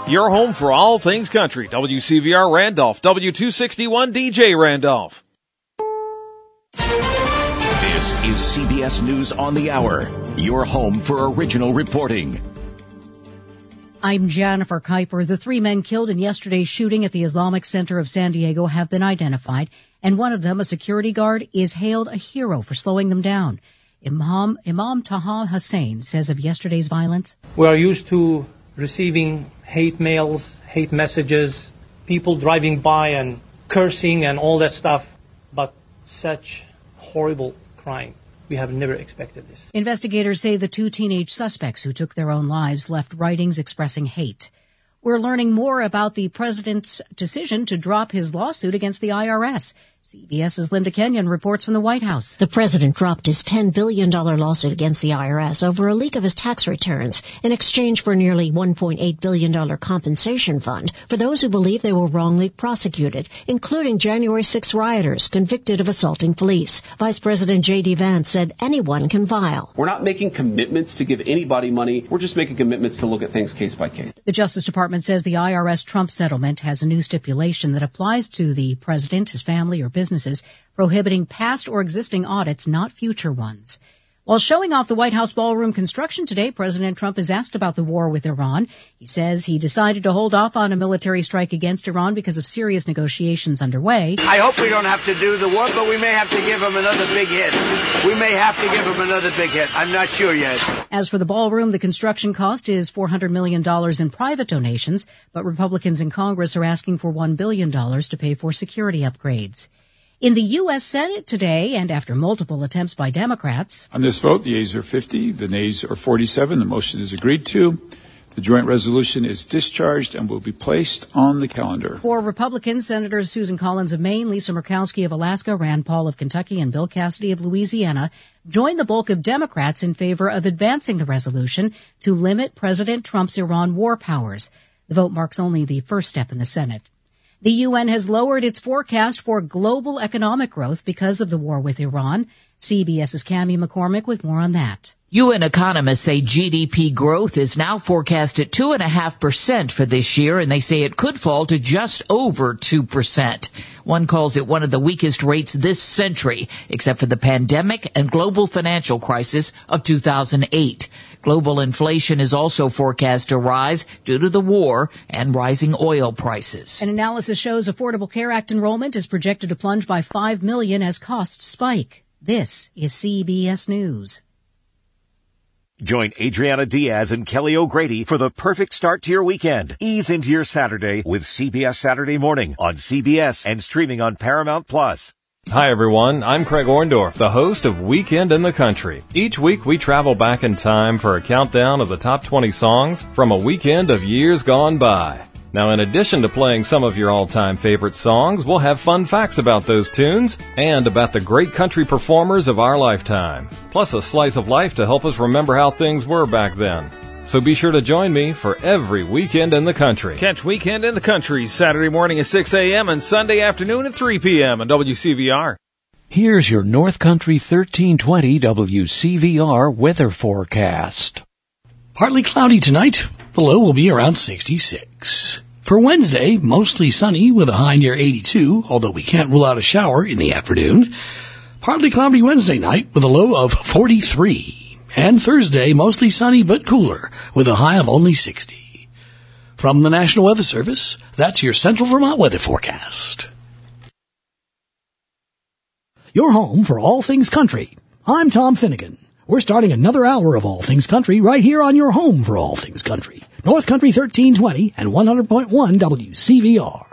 Your home for all things country. WCVR Randolph, W261 DJ Randolph. This is CBS News on the Hour, your home for original reporting. I'm Jennifer Kuiper. The 3 men killed in yesterday's shooting at the Islamic Center of San Diego have been identified, and one of them, a security guard, is hailed a hero for slowing them down. Imam Taha Hussein says of yesterday's violence, "We are used to receiving hate mails, hate messages, people driving by and cursing and all that stuff, but such horrible crime. We have never expected this." Investigators say the 2 teenage suspects who took their own lives left writings expressing hate. We're learning more about the president's decision to drop his lawsuit against the IRS. CBS's Linda Kenyon reports from the White House. The president dropped his $10 billion lawsuit against the IRS over a leak of his tax returns in exchange for nearly $1.8 billion compensation fund for those who believe they were wrongly prosecuted, including January 6 rioters convicted of assaulting police. Vice President J.D. Vance said anyone can file. We're not making commitments to give anybody money. We're just making commitments to look at things case by case. The Justice Department says the IRS Trump settlement has a new stipulation that applies to the president, his family, or businesses, prohibiting past or existing audits, not future ones. While showing off the White House ballroom construction today, President Trump is asked about the war with Iran. He says he decided to hold off on a military strike against Iran because of serious negotiations underway. I hope we don't have to do the war, but we may have to give them another big hit. We may have to give them another big hit. I'm not sure yet. As for the ballroom, the construction cost is $400 million in private donations, but Republicans in Congress are asking for $1 billion to pay for security upgrades. In the U.S. Senate today, and after multiple attempts by Democrats. On this vote, the yeas are 50, the nays are 47. The motion is agreed to. The joint resolution is discharged and will be placed on the calendar. For Republicans, Senators Susan Collins of Maine, Lisa Murkowski of Alaska, Rand Paul of Kentucky, and Bill Cassidy of Louisiana joined the bulk of Democrats in favor of advancing the resolution to limit President Trump's Iran war powers. The vote marks only the first step in the Senate. The UN has lowered its forecast for global economic growth because of the war with Iran. CBS's Cammie McCormick with more on that. UN economists say GDP growth is now forecast at 2.5% for this year, and they say it could fall to just over 2%. One calls it one of the weakest rates this century, except for the pandemic and global financial crisis of 2008. Global inflation is also forecast to rise due to the war and rising oil prices. An analysis shows Affordable Care Act enrollment is projected to plunge by 5 million as costs spike. This is CBS News. Join Adriana Diaz and Kelly O'Grady for the perfect start to your weekend. Ease into your Saturday with CBS Saturday Morning on CBS and streaming on Paramount Plus. Hi everyone, I'm Craig Orndorff, the host of Weekend in the Country. Each week we travel back in time for a countdown of the top 20 songs from a weekend of years gone by. Now, in addition to playing some of your all-time favorite songs, we'll have fun facts about those tunes and about the great country performers of our lifetime, plus a slice of life to help us remember how things were back then. So be sure to join me for every Weekend in the Country. Catch Weekend in the Country Saturday morning at 6 a.m. and Sunday afternoon at 3 p.m. on WCVR. Here's your North Country 1320 WCVR weather forecast. Partly cloudy tonight. The low will be around 66. For Wednesday, mostly sunny with a high near 82, although we can't rule out a shower in the afternoon. Partly cloudy Wednesday night with a low of 43. And Thursday, mostly sunny but cooler with a high of only 60. From the National Weather Service, that's your Central Vermont weather forecast. Your home for all things country. I'm Tom Finnegan. We're starting another hour of All Things Country right here on your home for all things country. North Country 1320 and 100.1 WCVR.